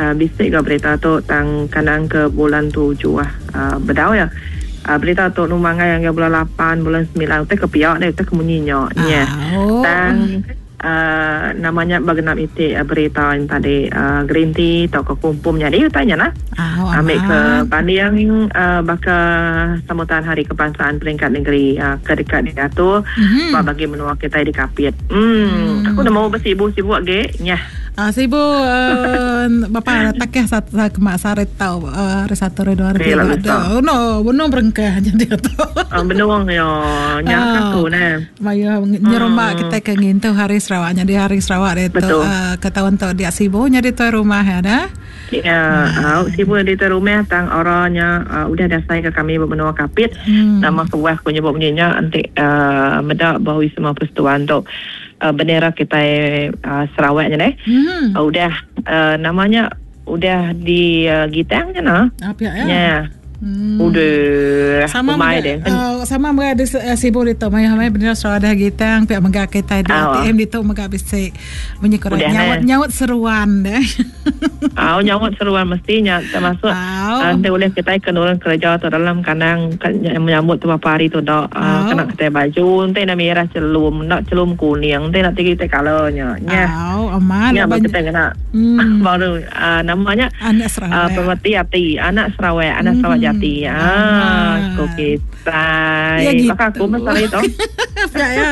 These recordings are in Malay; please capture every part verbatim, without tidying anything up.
uh, bisik ke berita tu tang kanang ke bulan tujuh ah uh, bedau ya. Uh, berita tu numangai yang bulan lapan, bulan sembilan tu kepiak deh, tu kemunyinya. Ya. Oh. Tang uh, namanya bagenap itu uh, berita yang tadi uh, green tea atau kekumpumnya dia tanya lah. Oh, ambil ke pandiang uh, bakal sambutan Hari Kebangsaan peringkat negeri uh, ke dekat dia tu mm-hmm. bagi menua kita di Kapit. Hmm, mm. aku dah mau bersibuk-sibuk ge. Nyah. Ah, sibuk uh, bapa takeh sat kemak saret tau uh, satu dua hari ada. No, benar berengkah jadi tu. Ah, benar ya. Nyah aku nah. Maya nyeroma kita ke ngintu hari Sarawak jadi hari Sarawak itu uh, ketahuan tu dia sibuk jadi tu rumah ada. Ya, uh, sibuk di rumah tang orangnya uh, udah dah saya ke kami benua Kapit. Hmm. Nama kebuah punya bunyinya nanti uh, medak bahawi semua peristiwa tu. Uh, bendera kita uh, Sarawaknya deh. Hmm. Uh, udah uh, namanya udah di uh, gitangnya nah. Apa ya? Ya. Hmm. Udah sama mga, uh, sama mga uh, sibuk dito may may bendera Sarawak dah gitang pihak mga kita di A T M dito mga bisi menyekor nyawat nyawat seruan deh. Ah, nyawat seruan mestinya termasuk nanti oleh kita kenurun kerja atau dalam kanang menyambut tu hari tu dak uh, kena kita baju nanti nak merah celum nak celum kuning nanti nak tinggi kalanya nya. Oh, aman. Ya kita kena hmm. baru uh, namanya anak Sarawak. Uh, pemerhati hati anak Sarawak anak Sarawak jati. Ah, kok kita. Ya gitu. Maka aku masalah itu. Ya ya.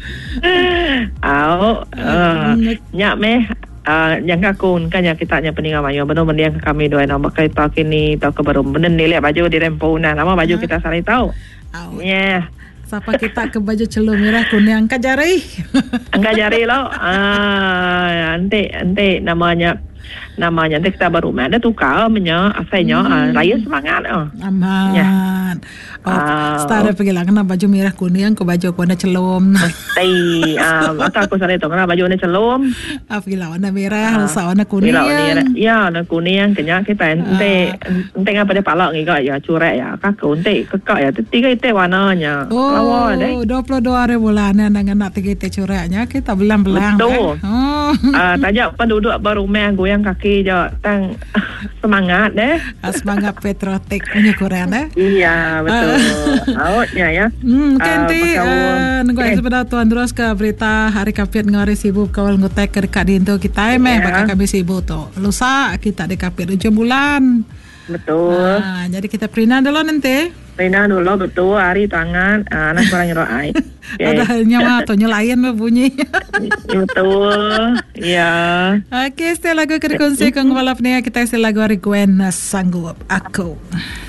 Au, nyak meh Uh, yang kakun kan yang kita nya peningan mayo benar benar yang kami doa nama kita kini tahu ke baru benar nilai baju di rempunan nama baju kita sari tahu. Ya. Yeah. Siapa kita ke baju celung merah kuning angkat jari. Angkat jari lo. Ah, nanti nanti namanya namanya nanti kita baru ada tukar menya asalnya hmm. uh, raya semangat oh. Aman. Ya. Oh, uh, start pergi lah kena baju merah kuning ke baju warna celum. Mesti ah uh, aku sare tu kena baju warna celum. Ah pergi lah warna merah, uh, warna kuning. Ya, warna kuning kenya kita nanti nanti apa dia palak ni kak ya curek ya kakak nanti kekak ya tiga itu warnanya. Oh, dua puluh dua hari bulan dengan nak tiga itu cureknya kita belang-belang. Betul. Kan? Oh. Ah uh, tajak penduduk baru meh goyang kaki je tang semangat deh. Semangat patriotik punya Korea deh. Iya betul. Outnya ya. Hmm, nanti uh, nunggu okay. Sebentar tuan terus ke berita Hari Kapit ngari sibuk kawal ngutek ke dekat dinto kita yeah. Meh bakal kami sibuk tu. Lusa kita di Kapit ujung bulan. Betul. Ah, jadi kita perina dulu nanti. Perina dulu betul hari tangan uh, anak orang nyerok ai. Okay. Ada nyawa atau nyelayan bunyi. Betul. Ya. Oke, okay, setelah lagu kerikonsep kong balap ni kita setelah lagu hari Gwen sanggup aku.